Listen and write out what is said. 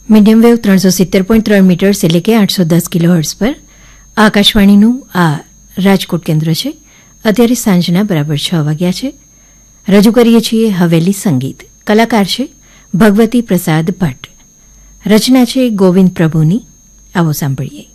Medium wave 370.3 metres એટલે કે 810 kilohertz પર આકાશવાણીનું આ રાજકોટ કેન્દ્ર છે. અત્યારે સાંજના બરાબર 6 વાગ્યા છે. રજૂ કરીએ છીએ હવેલી સંગીત. કલાકાર છે ભગવતી પ્રસાદ ભટ્ટ. રચના છે ગોવિંદ પ્રભુની. આવો સાંભળીએ.